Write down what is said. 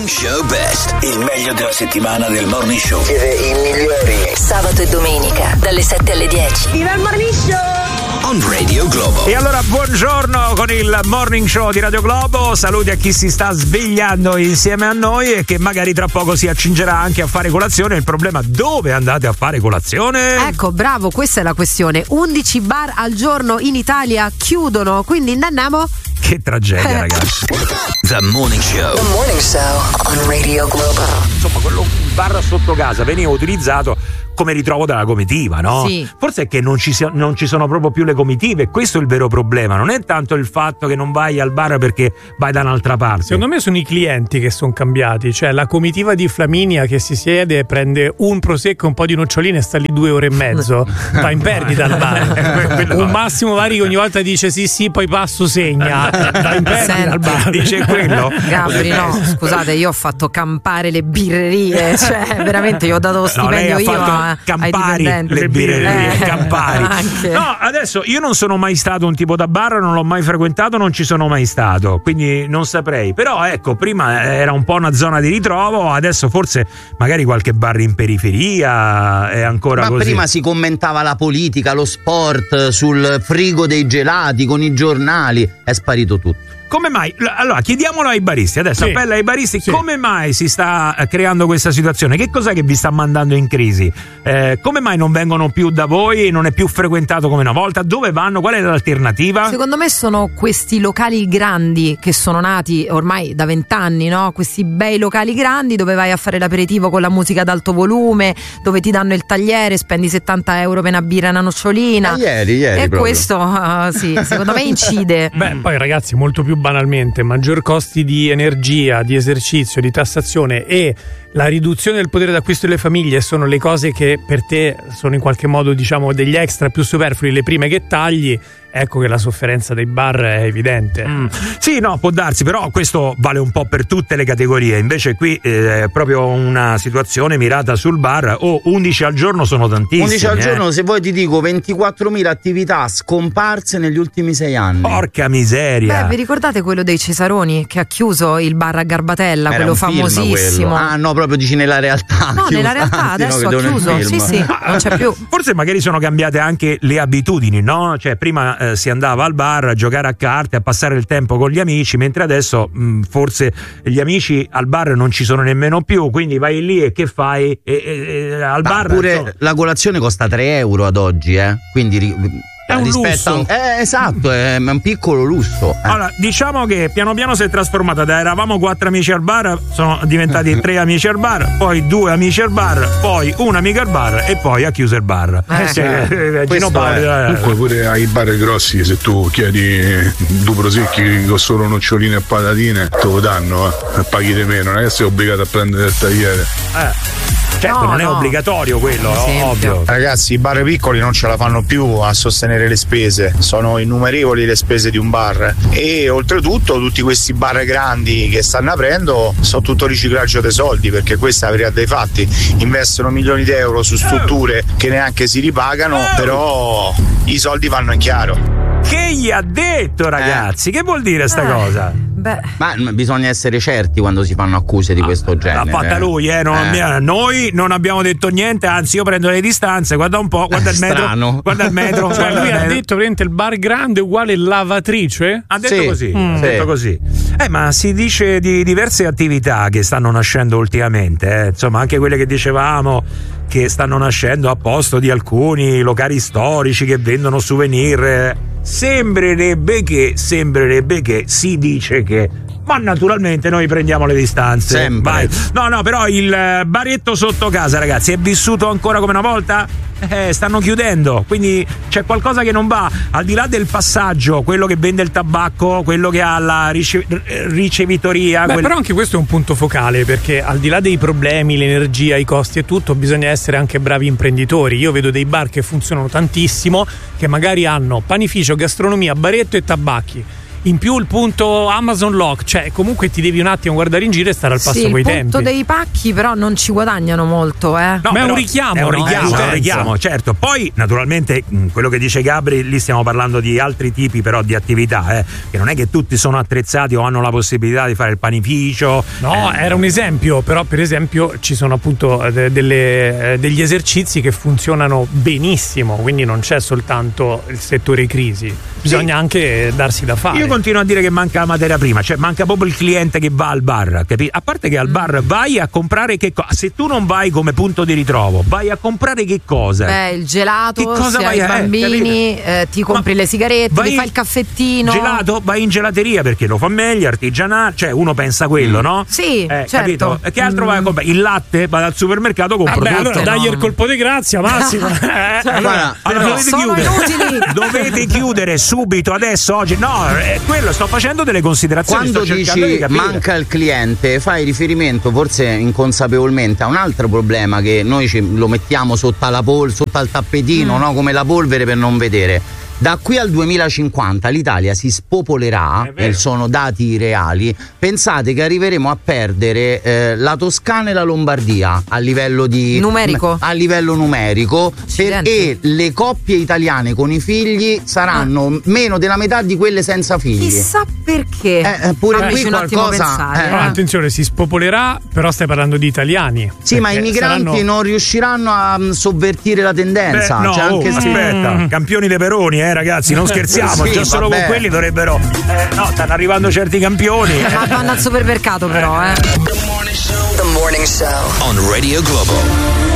Morning Show Best, il meglio della settimana del Morning Show. Siete i migliori. Sabato e domenica dalle 7 alle 10. Viva il Morning Show! On Radio Globo. E allora buongiorno con il Morning Show di Radio Globo. Saluti a chi si sta svegliando insieme a noi e che magari tra poco si accingerà anche a fare colazione. Il problema: dove andate a fare colazione? Ecco, bravo, questa è la questione. 11 bar al giorno in Italia chiudono, quindi andiamo. Che tragedia, ragazzi. The Morning Show. The Morning Show on Radio Globo. Insomma, quello bar sotto casa veniva utilizzato come ritrovo della comitiva, no? Sì. Forse è che non ci sono proprio più le comitive, questo è il vero problema. Non è tanto il fatto che non vai al bar perché vai da un'altra parte. Secondo me sono i clienti che sono cambiati, cioè la comitiva di Flaminia che si siede, prende un prosecco e un po' di noccioline e sta lì 2 ore e mezzo, va in perdita al bar. Un Massimo Vari che ogni volta dice sì, poi passo segna, va in perdita al bar. Dice quello? Gabri, no, scusate, io ho fatto campare le birrerie, cioè veramente io ho dato stipendio io Campari, le birrerie, Campari. Anche. No, adesso io non sono mai stato un tipo da bar, non l'ho mai frequentato, non ci sono mai stato, quindi non saprei. Però ecco, prima era un po' una zona di ritrovo, adesso forse magari qualche bar in periferia è ancora così. Ma prima si commentava la politica, lo sport, sul frigo dei gelati, con i giornali, è sparito tutto. Come mai? Allora chiediamolo ai baristi, adesso appella ai baristi, come mai si sta creando questa situazione? Che cos'è che vi sta mandando in crisi? Come mai non vengono più da voi, non è più frequentato come una volta? Dove vanno? Qual è l'alternativa? Secondo me sono questi locali grandi che sono nati ormai da 20 anni, no? Questi bei locali grandi dove vai a fare l'aperitivo con la musica ad alto volume, dove ti danno il tagliere, spendi 70 euro per una birra e una nocciolina. Ieri e proprio. Questo sì, secondo me incide. Beh, poi ragazzi, molto più banalmente, maggior costi di energia, di esercizio, di tassazione e la riduzione del potere d'acquisto delle famiglie sono le cose che per te sono in qualche modo, diciamo, degli extra più superflui, le prime che tagli. Ecco che la sofferenza dei bar è evidente. Sì, no, può darsi, però questo vale un po' per tutte le categorie. Invece qui è proprio una situazione mirata sul bar. 11 al giorno sono tantissimi. 11 al giorno, se vuoi ti dico 24.000 attività scomparse negli ultimi 6 anni. Porca miseria. Beh, vi ricordate quello dei Cesaroni che ha chiuso il bar a Garbatella, Era quello un film, famosissimo? quello. Ah no, proprio dici nella realtà. No, nella realtà adesso ha chiuso. Sì, non c'è più. Forse magari sono cambiate anche le abitudini, no? Cioè prima si andava al bar a giocare a carte, a passare il tempo con gli amici, mentre adesso forse gli amici al bar non ci sono nemmeno più, quindi vai lì e che fai? Al bar pure la colazione costa 3 euro ad oggi, quindi è un lusso. Esatto, è un piccolo lusso. Allora, diciamo che piano piano si è trasformata da eravamo 4 amici al bar, sono diventati 3 amici al bar, poi 2 amici al bar, poi un amico al bar e poi ha chiuso il bar. Comunque pure ai bar grossi, se tu chiedi 2 prosecchi con solo noccioline e patatine, te lo danno, paghi di meno, non è che sei obbligato a prendere il tagliere. Certo, non è obbligatorio quello, ovvio. Ragazzi, i bar piccoli non ce la fanno più a sostenere le spese, sono innumerevoli le spese di un bar e oltretutto tutti questi bar grandi che stanno aprendo sono tutto riciclaggio dei soldi, perché questa è la verità dei fatti, investono milioni di euro su strutture che neanche si ripagano, però i soldi vanno in chiaro. Che gli ha detto, ragazzi? Che vuol dire sta cosa? Beh. Ma bisogna essere certi quando si fanno accuse di questo genere. L'ha fatta lui, noi non abbiamo detto niente, anzi io prendo le distanze, guarda un po', guarda il metro. Strano. Guarda il metro. Cioè lui ha detto praticamente il bar grande è uguale lavatrice? Ha detto Sì. così, ha detto così. Ma si dice di diverse attività che stanno nascendo ultimamente, insomma anche quelle che dicevamo che stanno nascendo a posto di alcuni locali storici che vendono souvenir. Sembrerebbe che si dice che, ma naturalmente noi prendiamo le distanze. Sempre. Vai. No, però il baretto sotto casa, ragazzi, è vissuto ancora come una volta? Stanno chiudendo, quindi c'è qualcosa che non va, al di là del passaggio, quello che vende il tabacco, quello che ha la ricevitoria. Però anche questo è un punto focale, perché al di là dei problemi, l'energia, i costi e tutto, bisogna essere anche bravi imprenditori. Io vedo dei bar che funzionano tantissimo, che magari hanno panificio, gastronomia, baretto e tabacchi. in più il punto Amazon Lock, cioè comunque ti devi un attimo guardare in giro e stare al passo coi tempi. Il punto dei pacchi però non ci guadagnano molto, No, ma è un richiamo, è un no? richiamo, certo. Poi naturalmente quello che dice Gabri, lì stiamo parlando di altri tipi però di attività, che non è che tutti sono attrezzati o hanno la possibilità di fare il panificio. No, era un esempio, però per esempio ci sono appunto degli esercizi che funzionano benissimo, quindi non c'è soltanto il settore crisi, bisogna anche darsi da fare. Io continuo a dire che manca la materia prima, cioè manca proprio il cliente che va al bar, a parte che al bar vai a comprare che cosa, se tu non vai come punto di ritrovo, vai a comprare che cosa? Il gelato, che cosa se vai hai bambini, ti compri le sigarette, ti fai il caffettino. Gelato, vai in gelateria perché lo fa meglio, artigianale, cioè uno pensa quello, no? Sì, certo. Capito? Che altro vai a comprare? Il latte, vado al supermercato, compro tutto. Allora dai il colpo di grazia, Massimo. Allora dovete chiudere subito, adesso, oggi. No, quello, sto facendo delle considerazioni. Quando dici manca il cliente, fai riferimento forse inconsapevolmente a un altro problema che noi lo mettiamo sotto al tappetino, no? Come la polvere per non vedere. Da qui al 2050 l'Italia si spopolerà, sono dati reali. Pensate che arriveremo a perdere la Toscana e la Lombardia a livello numerico, perché le coppie italiane con i figli saranno meno della metà di quelle senza figli. Chissà perché. Pure qui qualcosa. Attenzione, si spopolerà, però stai parlando di italiani. Sì, ma i migranti non riusciranno a sovvertire la tendenza. Aspetta, campioni dei Peroni, ragazzi, non scherziamo, già solo con quelli dovrebbero. No, stanno arrivando certi campioni. Ma vanno al supermercato, però. The Morning Show on Radio Globo.